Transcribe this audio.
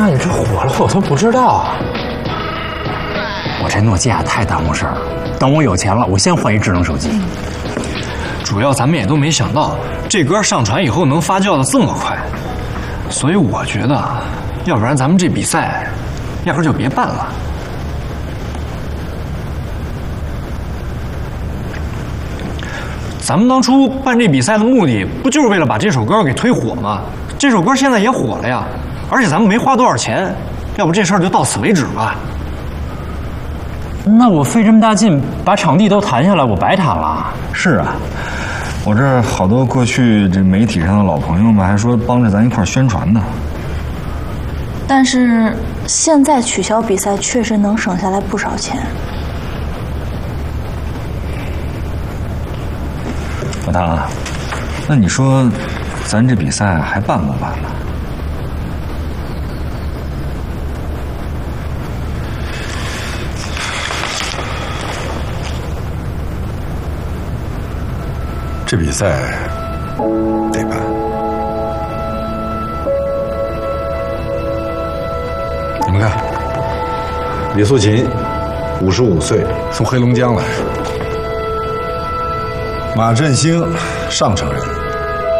呀，你这火了我都不知道。 我这诺基亚太耽误事儿了，等我有钱了，我先换一智能手机。 主要咱们也都没想到这歌上传以后能发酵的这么快，所以我觉得，要不然咱们这比赛压根就别办了。咱们当初办这比赛的目的，不就是为了把这首歌给推火吗？这首歌现在也火了呀，而且咱们没花多少钱，要不这事儿就到此为止吧。 那我费这么大劲把场地都谈下来，我白谈了。 是啊，我这好多过去这媒体上的老朋友们还说帮着咱一块儿宣传呢。 但是现在取消比赛确实能省下来不少钱。 老大啊，那你说，咱这比赛还办不办了？ 这比赛得办。你们看，李素琴，55岁，从黑龙江来；马振兴，上城人。